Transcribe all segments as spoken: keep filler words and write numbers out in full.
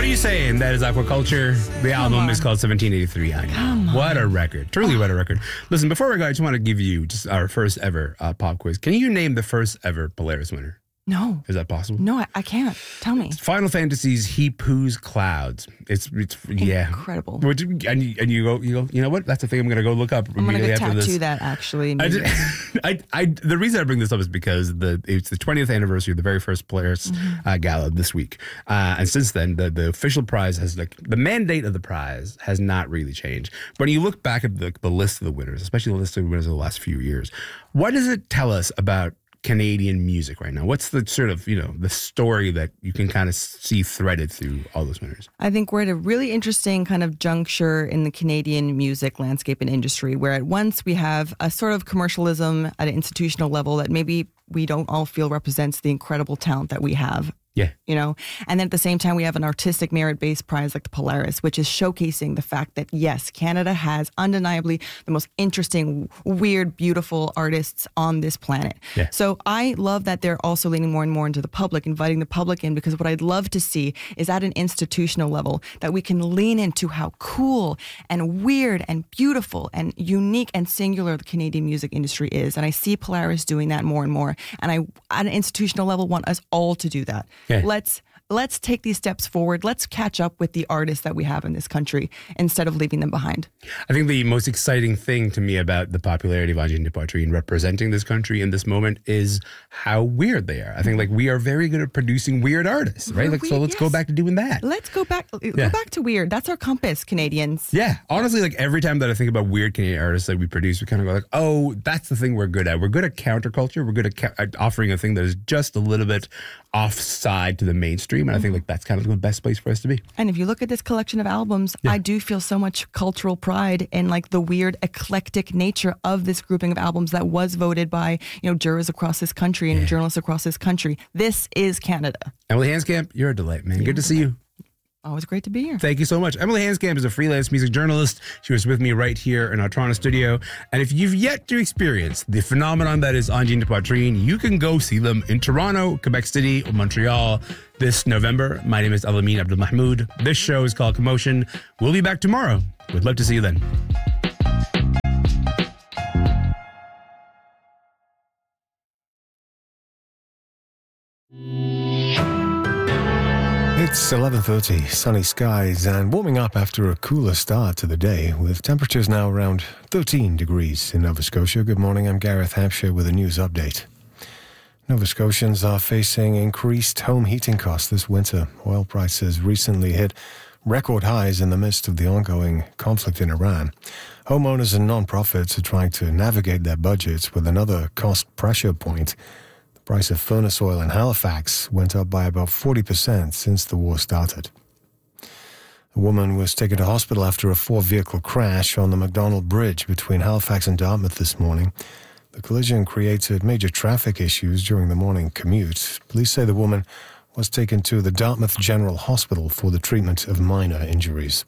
What are you saying? That is Aquaculture. The Come album on. is called seventeen eighty-three. I know. Come on. What a record. Truly, what a record. Listen, before we go, I just want to give you just our first ever uh, pop quiz. Can you name the first ever Polaris winner? No. Is that possible? No, I, I can't. Tell me. Final Fantasy's He Poos Clouds. It's, it's yeah. Incredible. Which, and, you, and you go, you go, you know what? That's the thing I'm going to go look up I'm going to immediately go after tattoo this. that, actually. I, just, I, I, the reason I bring this up is because the it's the twentieth anniversary of the very first Polaris Mm-hmm. uh, Gala this week, uh, and since then the the official prize has like the mandate of the prize has not really changed. But when you look back at the, the list of the winners, especially the list of the winners of the last few years, what does it tell us about Canadian music right now? What's the sort of, you know, the story that you can kind of see threaded through all those winners? I think we're at a really interesting kind of juncture in the Canadian music landscape and industry, where at once we have a sort of commercialism at an institutional level that maybe we don't all feel represents the incredible talent that we have. Yeah. You know, and then at the same time, we have an artistic merit-based prize like the Polaris, which is showcasing the fact that, yes, Canada has undeniably the most interesting, weird, beautiful artists on this planet. Yeah. So I love that they're also leaning more and more into the public, inviting the public in, because what I'd love to see is at an institutional level that we can lean into how cool and weird and beautiful and unique and singular the Canadian music industry is. And I see Polaris doing that more and more. And I, at an institutional level, want us all to do that. Yeah. Let's let's take these steps forward. Let's catch up with the artists that we have in this country instead of leaving them behind. I think the most exciting thing to me about the popularity of Angine de Poitrine representing this country in this moment is how weird they are. I think like we are very good at producing weird artists, right? We're Like so weird, let's go yes. back to doing that. Let's go back Yeah. go back to weird. That's our compass, Canadians. Yeah, honestly, like every time that I think about weird Canadian artists that we produce, we kind of go like, oh, that's the thing we're good at. We're good at counterculture. We're good at, ca- at offering a thing that is just a little bit offside to the mainstream. And I think like that's kind of the best place for us to be. And if you look at this collection of albums, Yeah. I do feel so much cultural pride in like the weird eclectic nature of this grouping of albums that was voted by, you know, jurors across this country and journalists across this country. This is Canada. Emily Hanscamp, you're a delight, man. Good to see you. Always great to be here. Thank you so much. Emily Hanscamp is a freelance music journalist. She was with me right here in our Toronto studio. And if you've yet to experience the phenomenon that is Angine de Poitrine, you can go see them in Toronto, Quebec City, or Montreal this November. My name is Alamin Abdul Mahmoud. This show is called Commotion. We'll be back tomorrow. We'd love to see you then. It's eleven thirty, sunny skies and warming up after a cooler start to the day, with temperatures now around thirteen degrees in Nova Scotia. Good morning, I'm Gareth Hampshire with a news update. Nova Scotians are facing increased home heating costs this winter. Oil prices recently hit record highs in the midst of the ongoing conflict in Iran. Homeowners and non-profits are trying to navigate their budgets with another cost pressure point. The price of furnace oil in Halifax went up by about forty percent since the war started. A woman was taken to hospital after a four-vehicle crash on the McDonald Bridge between Halifax and Dartmouth this morning. The collision created major traffic issues during the morning commute. Police say the woman was taken to the Dartmouth General Hospital for the treatment of minor injuries.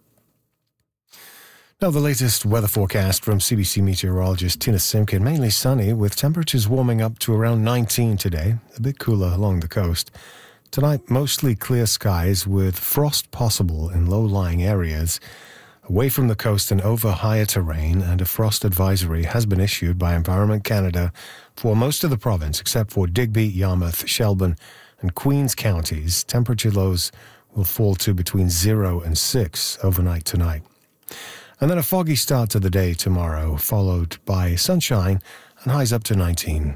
Now the latest weather forecast from C B C meteorologist Tina Simkin. Mainly sunny, with temperatures warming up to around nineteen today, a bit cooler along the coast. Tonight, mostly clear skies with frost possible in low-lying areas. Away from the coast and over higher terrain, and a frost advisory has been issued by Environment Canada for most of the province, except for Digby, Yarmouth, Shelburne and Queens counties. Temperature lows will fall to between zero and six overnight tonight. And then a foggy start to the day tomorrow, followed by sunshine and highs up to nineteen.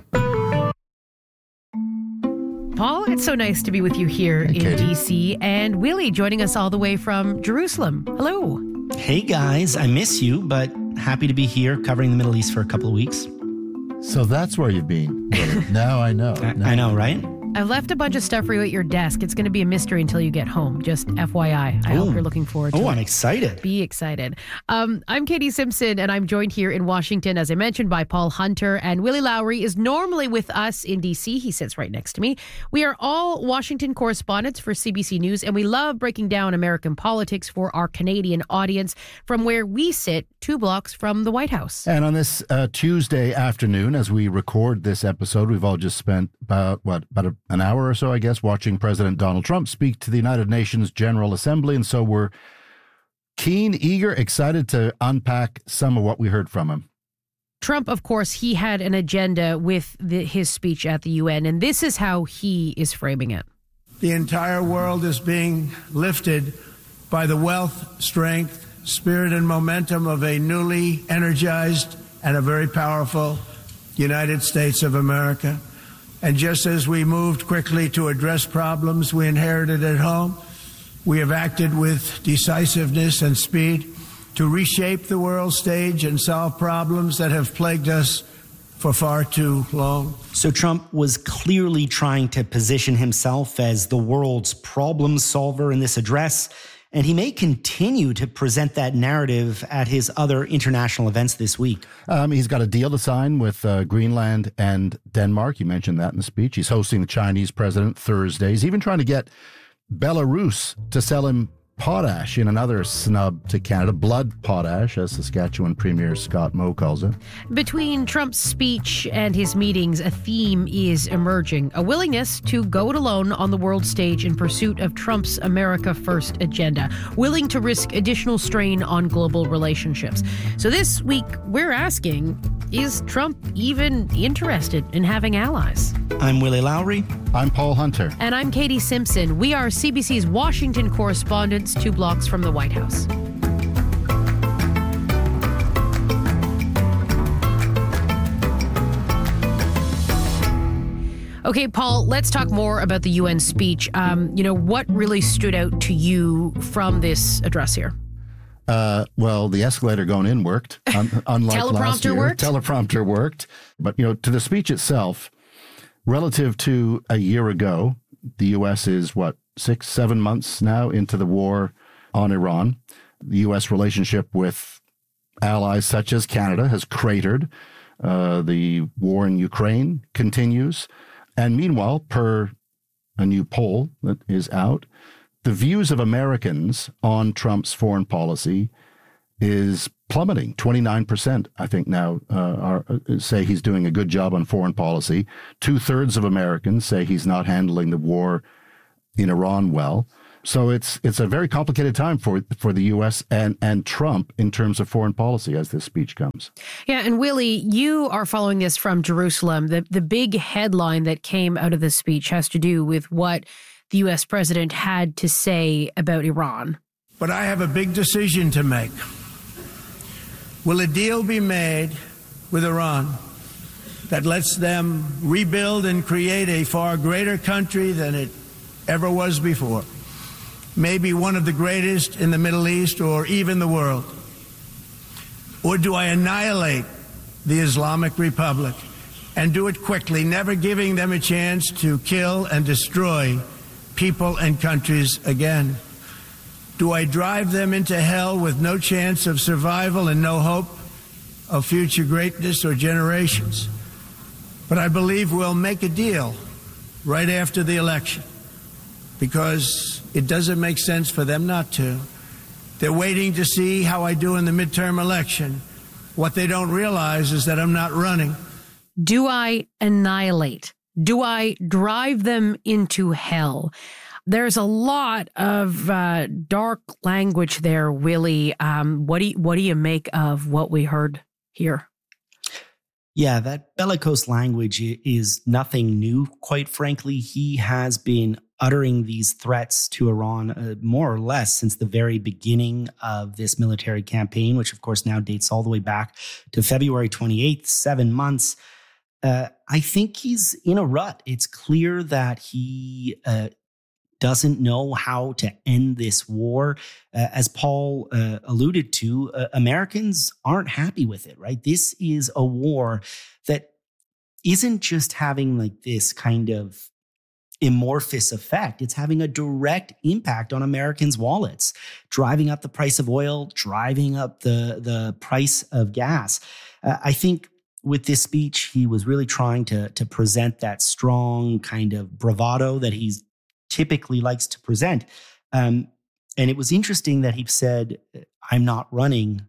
Paul, it's so nice to be with you here in D C, and Willie joining us all the way from Jerusalem. Hello. Hey guys, I miss you, but happy to be here covering the Middle East for a couple of weeks. So that's where you've been. Now I know. I, Now I know, right? I've left a bunch of stuff for you at your desk. It's going to be a mystery until you get home. Just F Y I. I hope Ooh. you're looking forward to Oh, it. I'm excited. Be excited. Um, I'm Katie Simpson, and I'm joined here in Washington, as I mentioned, by Paul Hunter. And Willie Lowry is normally with us in D C. He sits right next to me. We are all Washington correspondents for C B C News, and we love breaking down American politics for our Canadian audience from where we sit two blocks from the White House. And on this uh, Tuesday afternoon, as we record this episode, we've all just spent about, what, about a, an hour or so, I guess, watching President Donald Trump speak to the United Nations General Assembly. And so we're keen, eager, excited to unpack some of what we heard from him. Trump, of course, he had an agenda with the, his speech at the U N, and this is how he is framing it. The entire world is being lifted by the wealth, strength, spirit, and momentum of a newly energized and a very powerful United States of America. And just as we moved quickly to address problems we inherited at home, we have acted with decisiveness and speed to reshape the world stage and solve problems that have plagued us for far too long. So Trump was clearly trying to position himself as the world's problem solver in this address, and he may continue to present that narrative at his other international events this week. Um, he's got a deal to sign with uh, Greenland and Denmark. You mentioned that in the speech. He's hosting the Chinese president Thursday. He's even trying to get Belarus to sell him potash in another snub to Canada, blood potash, as Saskatchewan Premier Scott Moe calls it. Between Trump's speech and his meetings, a theme is emerging, a willingness to go it alone on the world stage in pursuit of Trump's America First agenda, willing to risk additional strain on global relationships. So this week, we're asking, is Trump even interested in having allies? I'm Willie Lowry. I'm Paul Hunter. And I'm Katie Simpson. We are C B C's Washington correspondents, two blocks from the White House. Okay, Paul, let's talk more about the U N speech. Um, you know, what really stood out to you from this address here? Uh, well, the escalator going in worked, un- unlike last year. Teleprompter worked? Teleprompter worked. But, you know, to the speech itself, relative to a year ago, the U S is, what, six, seven months now into the war on Iran. The U S relationship with allies such as Canada has cratered. Uh, the war in Ukraine continues. And meanwhile, per a new poll that is out, the views of Americans on Trump's foreign policy is plummeting. twenty-nine percent, I think now, uh, are, say he's doing a good job on foreign policy. Two-thirds of Americans say he's not handling the war in Iran well. So it's it's a very complicated time for for the U S and, and Trump in terms of foreign policy as this speech comes. Yeah, and Willie, you are following this from Jerusalem. The, the big headline that came out of this speech has to do with what the U S president had to say about Iran. But I have a big decision to make. Will a deal be made with Iran that lets them rebuild and create a far greater country than it ever was before? Maybe one of the greatest in the Middle East or even the world? Or do I annihilate the Islamic Republic and do it quickly, never giving them a chance to kill and destroy people and countries again? Do I drive them into hell with no chance of survival and no hope of future greatness or generations? But I believe we'll make a deal right after the election, because it doesn't make sense for them not to. They're waiting to see how I do in the midterm election. What they don't realize is that I'm not running. Do I annihilate? Do I drive them into hell? There's a lot of uh, dark language there, Willie. Um, what do you, what do you make of what we heard here? Yeah, that bellicose language is nothing new, quite frankly. He has been uttering these threats to Iran uh, more or less since the very beginning of this military campaign, which of course now dates all the way back to February twenty-eighth, seven months. Uh, I think he's in a rut. It's clear that he uh, doesn't know how to end this war. Uh, as Paul uh, alluded to, uh, Americans aren't happy with it, right? This is a war that isn't just having like this kind of amorphous effect. It's having a direct impact on Americans' wallets, driving up the price of oil, driving up the, the price of gas. Uh, I think with this speech, he was really trying to, to present that strong kind of bravado that he's typically likes to present. Um, and it was interesting that he said, I'm not running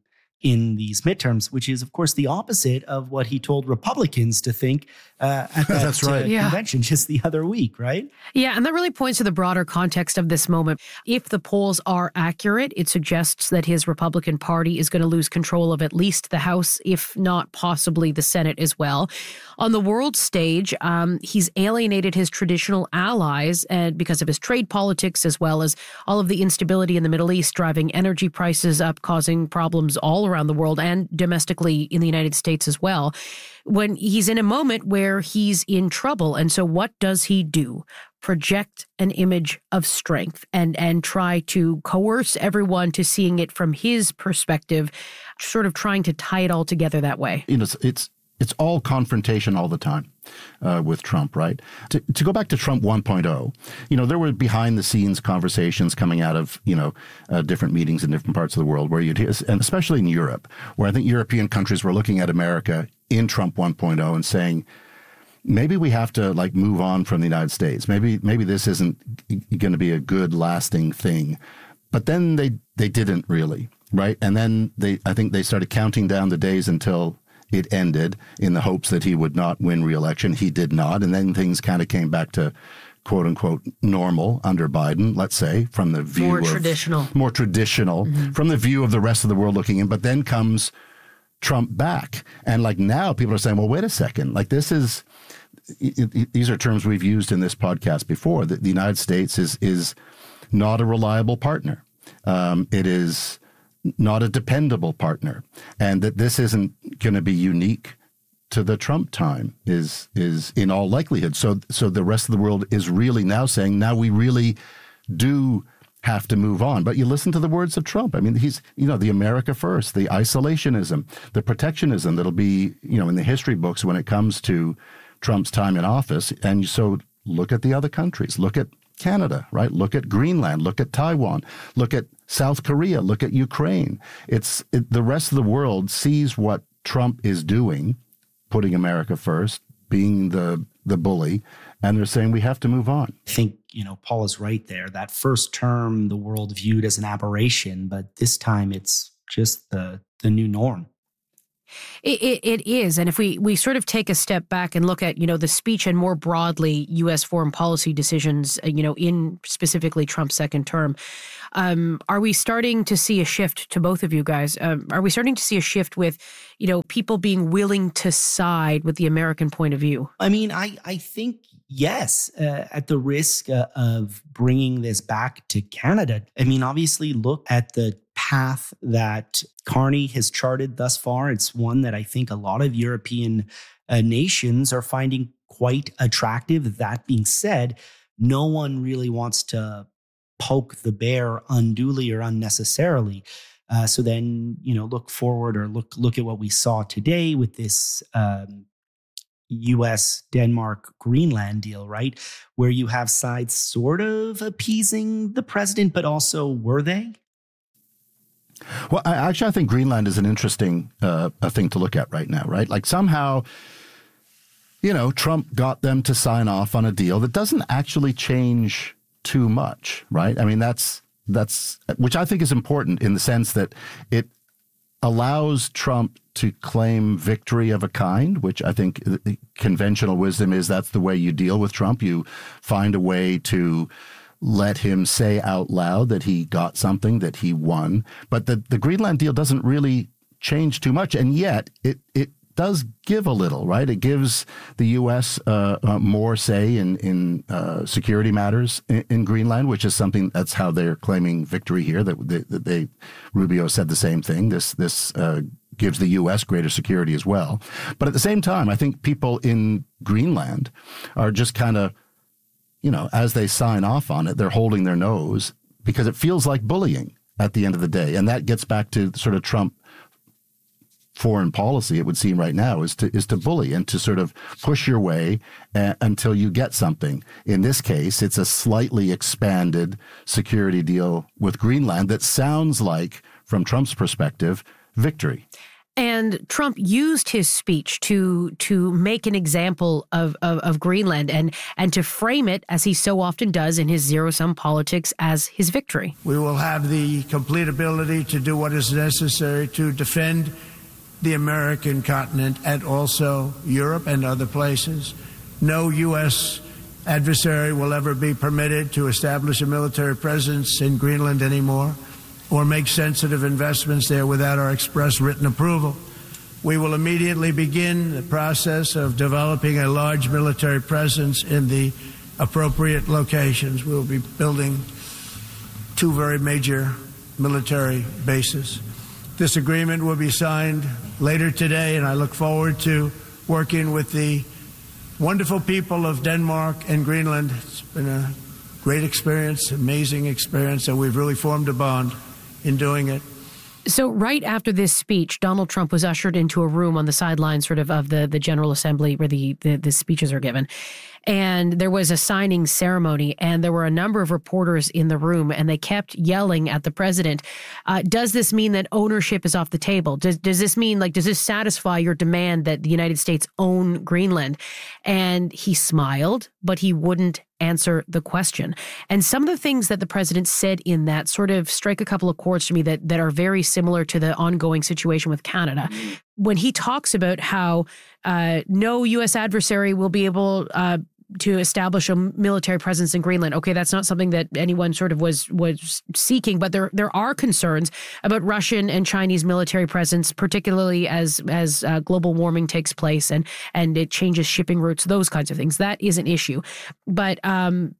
in these midterms, which is, of course, the opposite of what he told Republicans to think uh, at that That's right. uh, Yeah. convention just the other week, right? Yeah, and that really points to the broader context of this moment. If the polls are accurate, it suggests that his Republican Party is going to lose control of at least the House, if not possibly the Senate as well. On the world stage, um, he's alienated his traditional allies and because of his trade politics, as well as all of the instability in the Middle East, driving energy prices up, causing problems all around the world and domestically in the United States as well. When he's in a moment where he's in trouble. And so what does he do? Project an image of strength and and try to coerce everyone to seeing it from his perspective, sort of trying to tie it all together that way. You know, it's it's, it's all confrontation all the time uh, with Trump, right? To, to go back to Trump one point oh, you know, there were behind the scenes conversations coming out of, you know, uh, different meetings in different parts of the world where you'd hear, and especially in Europe, where I think European countries were looking at America in Trump one point oh and saying, maybe we have to like move on from the United States. Maybe maybe this isn't going to be a good lasting thing. But then they they didn't really, right? And then they I think they started counting down the days until it ended in the hopes that he would not win re-election. He did not. And then things kind of came back to quote unquote normal under Biden, let's say, from the view More of traditional. more traditional Mm-hmm. from the view of the rest of the world looking in. But then comes Trump back. And like now people are saying, well, wait a second, like this is, it, it, these are terms we've used in this podcast before, that the United States is, is not a reliable partner. Um, it is not a dependable partner. And that this isn't going to be unique to the Trump time is, is in all likelihood. So, so the rest of the world is really now saying, now we really do have to move on. But you listen to the words of Trump. I mean, he's, you know, the America first, the isolationism, the protectionism that'll be, you know, in the history books when it comes to Trump's time in office. And so look at the other countries, look at Canada, right? Look at Greenland, look at Taiwan, look at South Korea, look at Ukraine. It's it, the rest of the world sees what Trump is doing, putting America first, being the the bully, and they're saying we have to move on. I think, you know, Paul is right there. That first term, the world viewed as an aberration, but this time it's just the the new norm. It, it, it is. And if we, we sort of take a step back and look at, you know, the speech and more broadly U S foreign policy decisions, uh, you know, in specifically Trump's second term, um, are we starting to see a shift to both of you guys? Um, are we starting to see a shift with, you know, people being willing to side with the American point of view? I mean, I, I think, yes, uh, at the risk uh, of bringing this back to Canada. I mean, obviously, look at the path that Carney has charted thus far. It's one that I think a lot of European uh, nations are finding quite attractive. That being said, no one really wants to poke the bear unduly or unnecessarily. Uh, so then, you know, look forward or look look at what we saw today with this um, U S Denmark Greenland deal, right? Where you have sides sort of appeasing the president, but also were they? Well, I, actually, I think Greenland is an interesting uh, a thing to look at right now, right? Like somehow, you know, Trump got them to sign off on a deal that doesn't actually change too much, right? I mean, that's that's which I think is important in the sense that it allows Trump to claim victory of a kind, which I think the conventional wisdom is that's the way you deal with Trump. You find a way to let him say out loud that he got something, that he won. But the, the Greenland deal doesn't really change too much. And yet it, it does give a little, right? It gives the U S uh, uh, more say in, in uh, security matters in, in Greenland, which is something that's how they're claiming victory here. That they, that they Rubio said the same thing. This, this uh, gives the U S greater security as well. But at the same time, I think people in Greenland are just kind of, you know, as they sign off on it, they're holding their nose because it feels like bullying at the end of the day. And that gets back to sort of Trump foreign policy, it would seem right now, is to is to bully and to sort of push your way uh, until you get something. In this case, it's a slightly expanded security deal with Greenland that sounds like, from Trump's perspective, victory. And Trump used his speech to to make an example of, of, of Greenland and, and to frame it, as he so often does in his zero-sum politics, as his victory. We will have the complete ability to do what is necessary to defend the American continent and also Europe and other places. No U S adversary will ever be permitted to establish a military presence in Greenland anymore, or make sensitive investments there without our express written approval. We will immediately begin the process of developing a large military presence in the appropriate locations. We'll be building two very major military bases. This agreement will be signed later today, and I look forward to working with the wonderful people of Denmark and Greenland. It's been a great experience, amazing experience, and we've really formed a bond in doing it. So right after this speech, Donald Trump was ushered into a room on the sidelines sort of of the, the General Assembly where the, the, the speeches are given. And there was a signing ceremony, and there were a number of reporters in the room, and they kept yelling at the president, uh, does this mean that ownership is off the table? Does, does this mean, like, does this satisfy your demand that the United States own Greenland? And he smiled, but he wouldn't answer the question. And some of the things that the president said in that sort of strike a couple of chords to me that, that are very similar to the ongoing situation with Canada. When he talks about how uh, no U S adversary will be able uh, to establish a military presence in Greenland. Okay, that's not something that anyone sort of was was seeking, but there there are concerns about Russian and Chinese military presence, particularly as as uh, global warming takes place and and it changes shipping routes, those kinds of things. That is an issue, but um,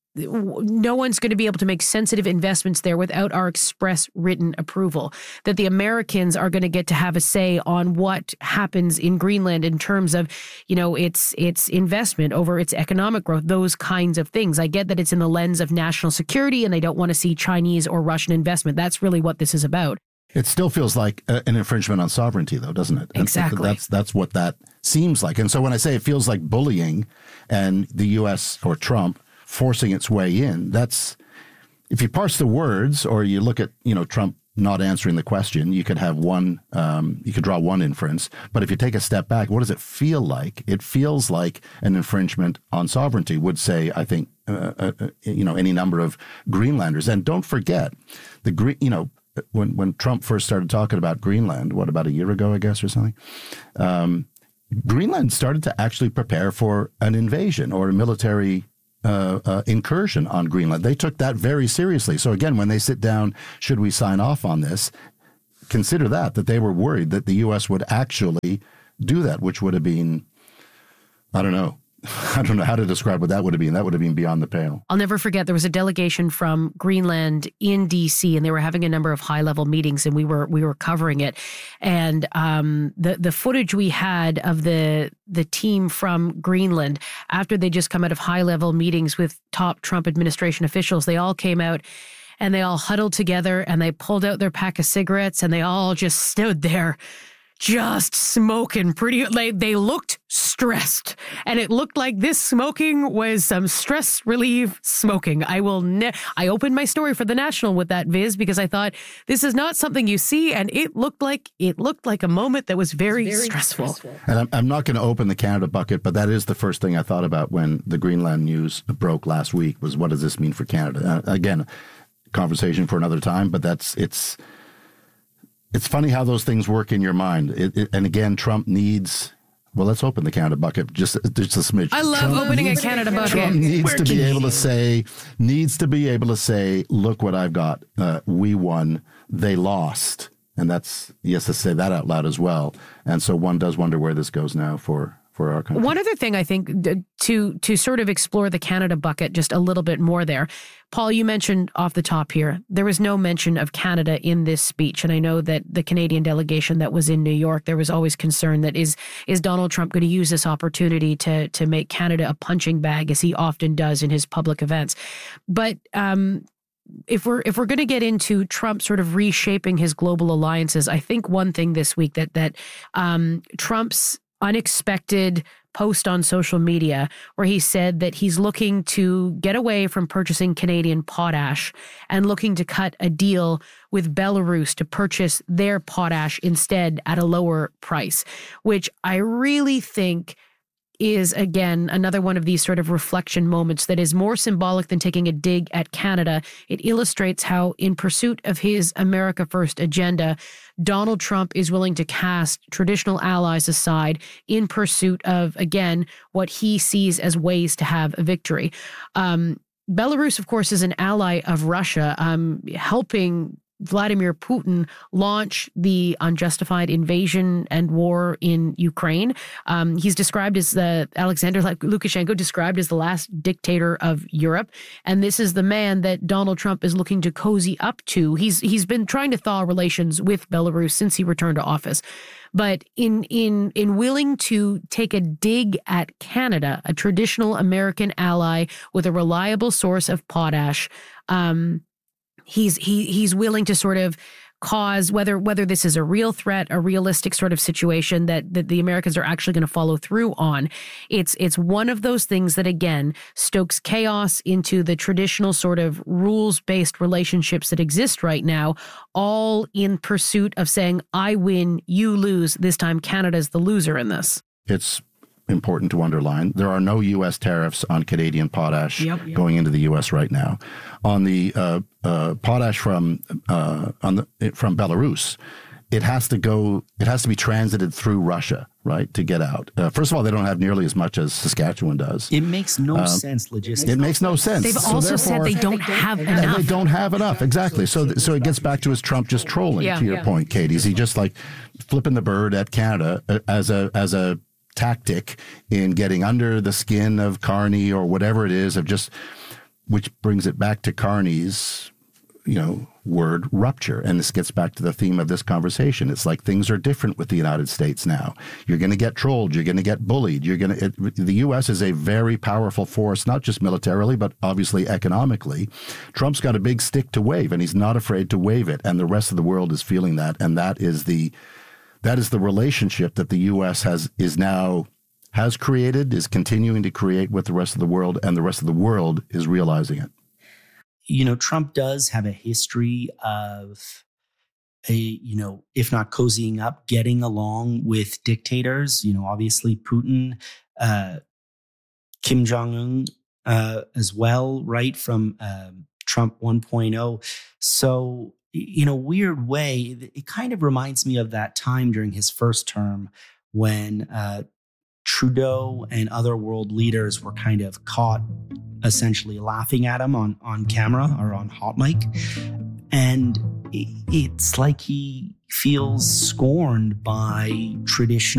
no one's going to be able to make sensitive investments there without our express written approval, that the Americans are going to get to have a say on what happens in Greenland in terms of, you know, its its investment over its economic growth, those kinds of things. I get that it's in the lens of national security and they don't want to see Chinese or Russian investment. That's really what this is about. It still feels like a, an infringement on sovereignty, though, doesn't it? Exactly. And that's that's what that seems like. And so when I say it feels like bullying and the U S or Trump forcing its way in, that's, if you parse the words or you look at, you know, Trump not answering the question, you could have one, um, you could draw one inference. But if you take a step back, what does it feel like? It feels like an infringement on sovereignty, would say, I think, uh, uh, you know, any number of Greenlanders. And don't forget, the Green, you know, when, when Trump first started talking about Greenland, what, about a year ago, I guess, or something, um, Greenland started to actually prepare for an invasion or a military Uh, uh, incursion on Greenland. They took that very seriously. So again, when they sit down, should we sign off on this? Consider that, that they were worried that the U S would actually do that, which would have been, I don't know. I don't know how to describe what that would have been. That would have been beyond the pale. I'll never forget, there was a delegation from Greenland in D C, and they were having a number of high-level meetings, and we were we were covering it. And um, the the footage we had of the the team from Greenland, after they just come out of high-level meetings with top Trump administration officials, they all came out and they all huddled together and they pulled out their pack of cigarettes and they all just stood there just smoking pretty, they, they looked stressed, and it looked like this smoking was some stress relief smoking. I will ne- I opened my story for The National with that, Viz, because I thought this is not something you see, and it looked like it looked like a moment that was very, very stressful. stressful. And I'm, I'm not going to open the Canada bucket, but that is the first thing I thought about when the Greenland news broke last week, was what does this mean for Canada? Uh, again, conversation for another time, but that's, it's, It's funny how those things work in your mind. It, it, and again, Trump needs, well, let's open the Canada bucket just, just a smidge. I love Trump opening needs, a Canada bucket. Trump needs Where to be able you? to say, needs to be able to say, look what I've got. Uh, we won. They lost. And that's, he has to say that out loud as well. And so one does wonder where this goes now for for our country. One other thing, I think, to to sort of explore the Canada bucket just a little bit more there. Paul, you mentioned off the top here, there was no mention of Canada in this speech. And I know that the Canadian delegation that was in New York, there was always concern that is is Donald Trump going to use this opportunity to to make Canada a punching bag, as he often does in his public events. But um, if we're if we're going to get into Trump sort of reshaping his global alliances, I think one thing this week that that um, Trump's unexpected post on social media where he said that he's looking to get away from purchasing Canadian potash and looking to cut a deal with Belarus to purchase their potash instead at a lower price, which I really think is, again, another one of these sort of reflection moments that is more symbolic than taking a dig at Canada. It illustrates how, in pursuit of his America First agenda, Donald Trump is willing to cast traditional allies aside in pursuit of, again, what he sees as ways to have a victory. Um, Belarus, of course, is an ally of Russia, um, helping Vladimir Putin launch the unjustified invasion and war in Ukraine. Um, he's described as the Alexander Lukashenko described as the last dictator of Europe, and this is the man that Donald Trump is looking to cozy up to. He's he's been trying to thaw relations with Belarus since he returned to office, but in in in willing to take a dig at Canada, a traditional American ally with a reliable source of potash. Um, He's he he's willing to sort of cause, whether whether this is a real threat, a realistic sort of situation that, that the Americans are actually going to follow through on. It's it's one of those things that, again, stokes chaos into the traditional sort of rules-based relationships that exist right now, all in pursuit of saying, I win, you lose. This time Canada's the loser in this. It's important to underline, there are no U S tariffs on Canadian potash yep, yep. going into the U S right now. On the uh, uh, potash from uh, on the from Belarus, it has to go. It has to be transited through Russia, right, to get out. Uh, first of all, they don't have nearly as much as Saskatchewan does. It makes no um, sense logistically. It makes no sense. They've so also said they don't have enough. And they don't have enough, exactly. So, so it gets back to his Trump just trolling. Yeah, to your yeah. point, Katie, is he just like flipping the bird at Canada as a as a tactic in getting under the skin of Carney or whatever it is, of just, which brings it back to Carney's, you know, word rupture. And this gets back to the theme of this conversation. It's like things are different with the United States now. You're going to get trolled. You're going to get bullied. You're going to, the U S is a very powerful force, not just militarily, but obviously economically. Trump's got a big stick to wave, and he's not afraid to wave it. And the rest of the world is feeling that. And that is the, That is the relationship that the U S has is now has created, is continuing to create with the rest of the world, and the rest of the world is realizing it. You know, Trump does have a history of a, you know, if not cozying up, getting along with dictators. You know, obviously Putin, uh, Kim Jong-un uh, as well, right, from uh, Trump one point oh. So, in a weird way, it kind of reminds me of that time during his first term when uh, Trudeau and other world leaders were kind of caught essentially laughing at him on, on camera or on hot mic. And it's like he feels scorned by traditional